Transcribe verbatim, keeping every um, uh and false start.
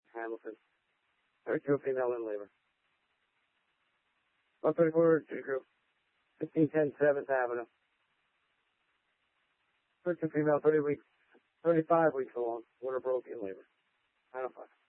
Hamilton. thirty-two, female in labor. one thirty-four, G group. fifteen ten, seventh Avenue. thirty-two, female, thirty weeks, thirty-five weeks along. Water broke in labor. nine oh five.